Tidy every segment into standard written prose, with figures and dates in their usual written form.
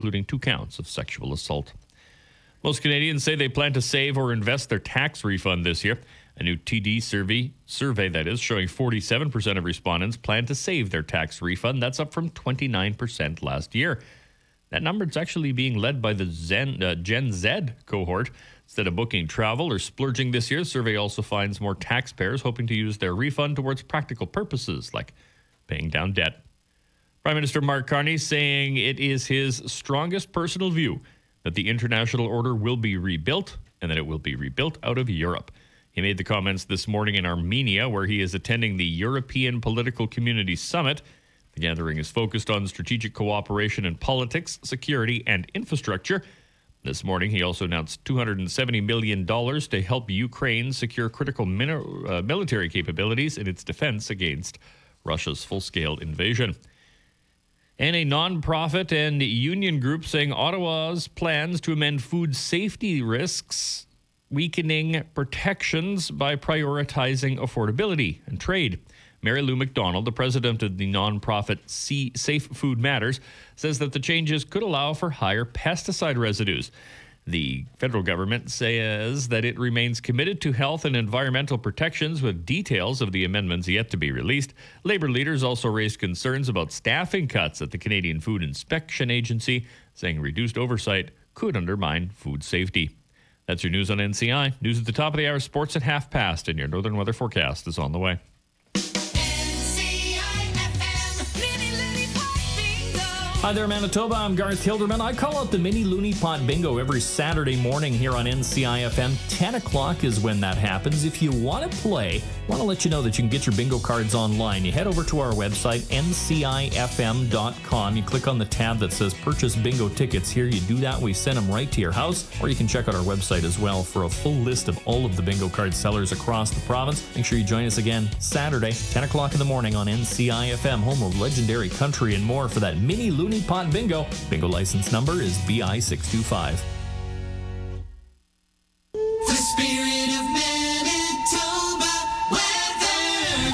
including 2 counts of sexual assault. Most Canadians say they plan to save or invest their tax refund this year. A new TD survey that is, showing 47% of respondents plan to save their tax refund. That's up from 29% last year. That number is actually being led by the Gen Z cohort. Instead of booking travel or splurging this year, the survey also finds more taxpayers hoping to use their refund towards practical purposes, like paying down debt. Prime Minister Mark Carney saying it is his strongest personal view that the international order will be rebuilt and that it will be rebuilt out of Europe. He made the comments this morning in Armenia, where he is attending the European Political Community Summit. The gathering is focused on strategic cooperation in politics, security, and infrastructure. This morning, he also announced $270 million to help Ukraine secure critical military capabilities in its defense against Russia's full-scale invasion. And a nonprofit and union group saying Ottawa's plans to amend food safety risks, weakening protections by prioritizing affordability and trade. Mary Lou McDonald, the president of the nonprofit Safe Food Matters, says that the changes could allow for higher pesticide residues. The federal government says that it remains committed to health and environmental protections, with details of the amendments yet to be released. Labor leaders also raised concerns about staffing cuts at the Canadian Food Inspection Agency, saying reduced oversight could undermine food safety. That's your news on NCI. News at the top of the hour, sports at 5:30, and your northern weather forecast is on the way. Hi there, Manitoba. I'm Garth Hilderman. I call out the Mini Looney Pot Bingo every Saturday morning here on NCIFM. 10 o'clock is when that happens. If you want to play, I want to let you know that you can get your bingo cards online. You head over to our website, ncifm.com. You click on the tab that says Purchase Bingo Tickets. Here you do that. We send them right to your house. Or you can check out our website as well for a full list of all of the bingo card sellers across the province. Make sure you join us again Saturday, 10 o'clock in the morning on NCIFM, home of legendary country and more, for that Mini Looney Pot Bingo. Bingo license number is BI625. The spirit of Manitoba weather.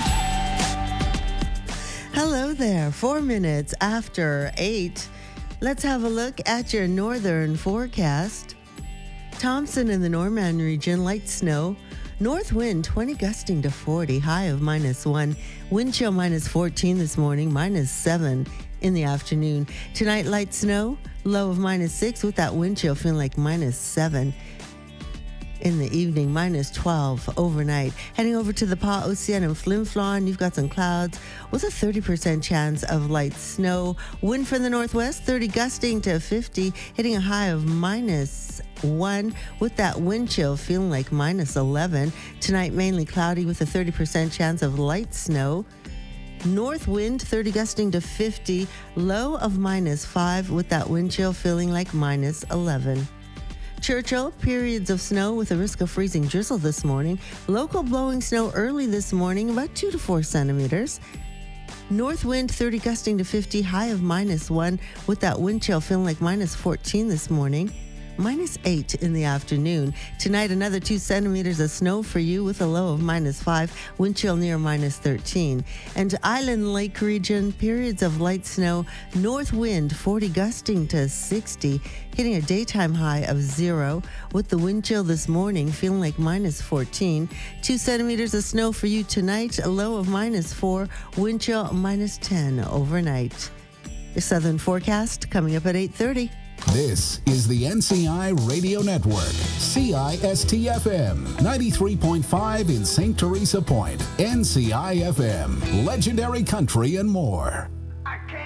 Hello there. 4 minutes after 8. Let's have a look at your northern forecast. Thompson in the Norman region, light snow. North wind 20 gusting to 40, high of -1. Wind chill -14 this morning, -7 in the afternoon. Tonight, light snow, low of -6 with that wind chill feeling like -7 in the evening, -12 overnight. Heading over to the Pas Océan and Flin Flon, you've got some clouds with a 30% chance of light snow. Wind from the northwest, 30 gusting to 50, hitting a high of -1 with that wind chill feeling like -11. Tonight, mainly cloudy with a 30% chance of light snow. North wind, 30 gusting to 50, low of -5 with that wind chill feeling like -11. Churchill, periods of snow with a risk of freezing drizzle this morning. Local blowing snow early this morning, about 2 to 4 centimeters. North wind, 30 gusting to 50, high of -1 with that wind chill feeling like -14 this morning. -8 in the afternoon. Tonight, another 2 centimeters of snow for you with a low of -5, wind chill near -13. And Island Lake region, periods of light snow, north wind 40 gusting to 60, hitting a daytime high of 0 with the wind chill this morning feeling like -14. 2 centimeters of snow for you tonight, a low of -4, wind chill -10 overnight. Your southern forecast coming up at 8:30. This is the NCI Radio Network, CIST-FM, 93.5 in St. Teresa Point, NCI-FM, legendary country and more.